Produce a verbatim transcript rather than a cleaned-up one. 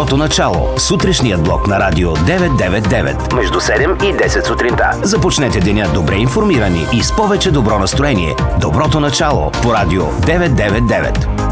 Доброто начало. Сутрешният блок на Радио деветстотин и деветдесет и девет. Между седем и десет сутринта. Започнете деня добре информирани и с повече добро настроение. Доброто начало по Радио деветстотин и деветдесет и девет.